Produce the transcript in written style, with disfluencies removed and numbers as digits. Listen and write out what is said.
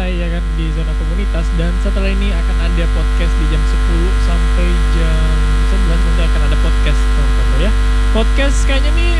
santai ya kan di zona komunitas. Dan setelah ini akan ada podcast di jam 10 sampai jam 11 nanti akan ada podcast teman-teman ya. Podcast kayaknya nih